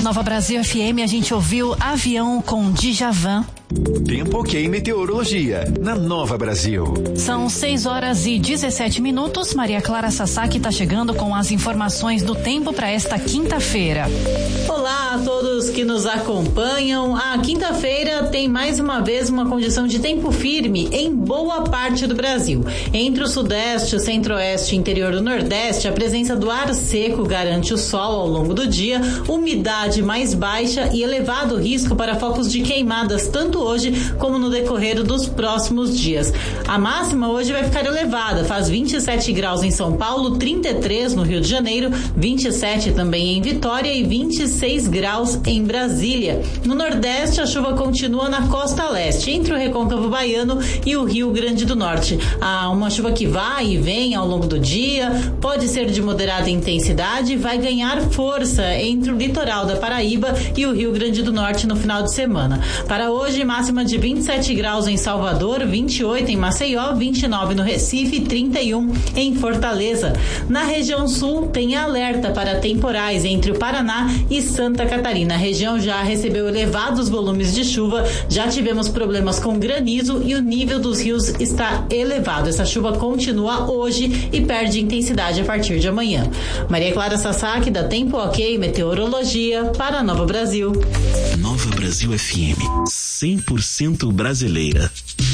Nova Brasil FM, a gente ouviu Avião com Djavan. Tempo ok meteorologia, na Nova Brasil. São 6h17. Maria Clara Sasaki está chegando com as informações do tempo para esta quinta-feira. Olá a todos que nos acompanham. A quinta-feira tem mais uma vez uma condição de tempo firme em boa parte do Brasil. Entre o sudeste, o centro-oeste e interior do nordeste, a presença do ar seco garante o sol ao longo do dia, umidade mais baixa e elevado risco para focos de queimadas, tanto hoje como no decorrer dos próximos dias. A máxima hoje vai ficar elevada, faz 27 graus em São Paulo, 33 no Rio de Janeiro, 27 também em Vitória e 26 graus em Brasília. No Nordeste, a chuva continua na costa leste, entre o Recôncavo Baiano e o Rio Grande do Norte. Há uma chuva que vai e vem ao longo do dia, pode ser de moderada intensidade e vai ganhar força entre o litoral da Paraíba e o Rio Grande do Norte no final de semana. Para hoje, máxima de 27 graus em Salvador, 28 em Maceió, 29 no Recife e 31 em Fortaleza. Na região sul, tem alerta para temporais entre o Paraná e Santa Catarina. A região já recebeu elevados volumes de chuva, já tivemos problemas com granizo e o nível dos rios está elevado. Essa chuva continua hoje e perde intensidade a partir de amanhã. Maria Clara Sasaki, da Tempo Ok Meteorologia, para Nova Brasil. Nova Brasil FM, 100% brasileira.